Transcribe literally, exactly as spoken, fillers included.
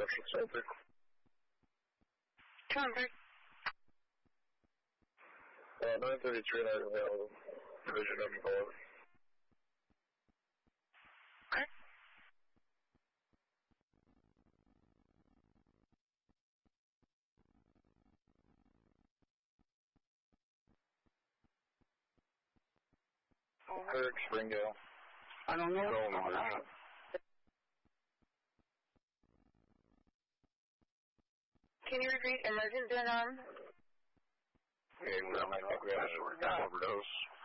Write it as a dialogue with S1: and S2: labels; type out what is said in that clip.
S1: six hundred.
S2: two hundred.
S1: Uh, nine thirty-three, nine available. Division of four.
S2: Okay.
S1: Kirk, Springdale.
S2: I don't know.
S1: No, no, no.
S2: Can you repeat emergent dead on?
S1: Okay, we have my overdose.